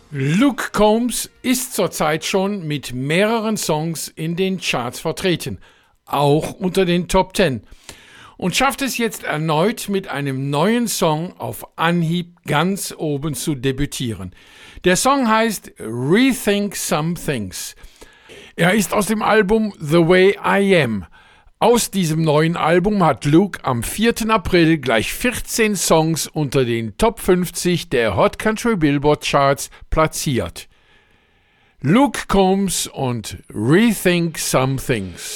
Luke Combs ist zurzeit schon mit mehreren Songs in den Charts vertreten, auch unter den Top 10, und schafft es jetzt erneut mit einem neuen Song auf Anhieb ganz oben zu debütieren. Der Song heißt Rethink Some Things. Er ist aus dem Album The Way I Am. Aus diesem neuen Album hat Luke am 4. April gleich 14 Songs unter den Top 50 der Hot Country Billboard Charts platziert. Luke Combs und Rethink Some Things.